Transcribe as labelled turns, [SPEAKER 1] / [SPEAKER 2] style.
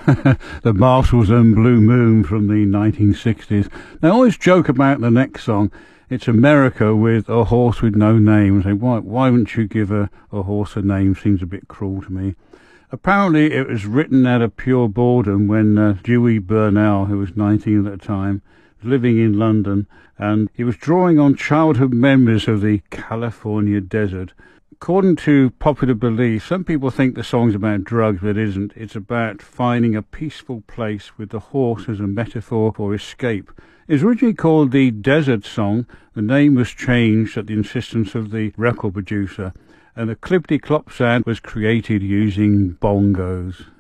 [SPEAKER 1] The Marshalls and Blue Moon from the 1960s. They always joke about the next song. It's America with A Horse with No Name. Say, why wouldn't you give a horse a name? Seems a bit cruel to me. Apparently it was written out of pure boredom when Dewey Burnell, who was 19 at the time, was living in London, and he was drawing on childhood memories of the California desert. According to popular belief, some people think the song's about drugs, but it isn't. It's about finding a peaceful place with the horse as a metaphor for escape. It was originally called the Desert Song. The name was changed at the insistence of the record producer, and the clippity-clop sound was created using bongos.